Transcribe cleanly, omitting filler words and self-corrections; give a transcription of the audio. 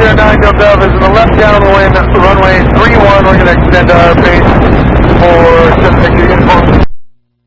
Air 9 Delta Alpha is in the left downwind, runway 31. We're going to extend our